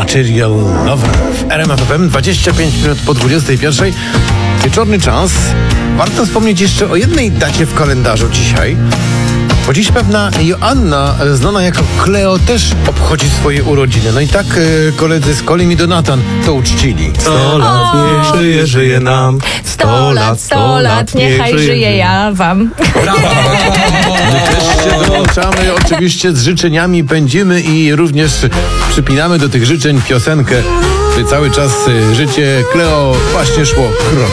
Material Lover w RMF FM, 25 minut po 21. Wieczorny czas. Warto wspomnieć jeszcze o jednej dacie w kalendarzu dzisiaj, bo dziś pewna Joanna, znana jako Kleo, też obchodzi swoje urodziny. No i tak koledzy z Kolim i Donatan to uczcili. 100 lat niech żyje nam. 100 lat, niechaj żyje ja wam. My też się dołączamy oczywiście z życzeniami, pędzimy i również przypinamy do tych życzeń piosenkę, by cały czas życie Kleo właśnie szło krok